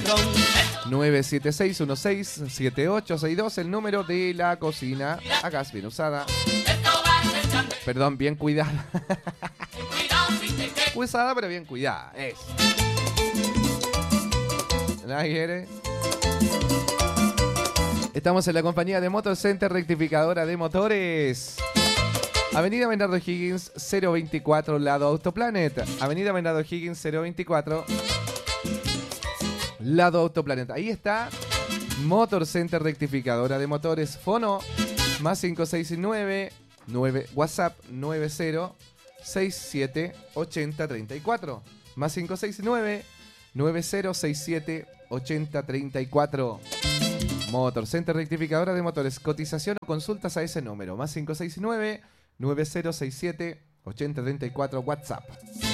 976167862, el número de la cocina. A gas, bien usada. Perdón, bien cuidada. Usada, pero bien cuidada. Es. ¿Nadie quiere? Estamos en la compañía de Motor Center Rectificadora de Motores. Avenida Bernardo Higgins 024, lado Autoplanet. Avenida Bernardo Higgins 024, lado Autoplanet. Ahí está Motor Center Rectificadora de Motores. Fono más 569 WhatsApp 90678034. Más 569 90678034. Motor Center Rectificadora de Motores. Cotización o consultas a ese número. Más 569 90678034 WhatsApp.